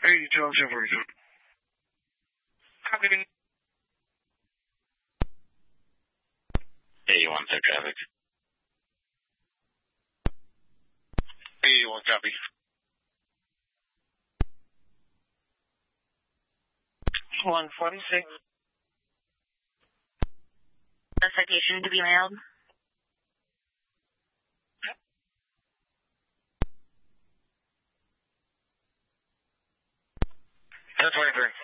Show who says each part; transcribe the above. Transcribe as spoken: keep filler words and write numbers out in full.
Speaker 1: Hey, John Jeffries. Copy.
Speaker 2: eighty-one, third traffic.
Speaker 1: eighty-one, copy. one forty-six.
Speaker 3: A citation to be mailed.
Speaker 1: ten twenty-three.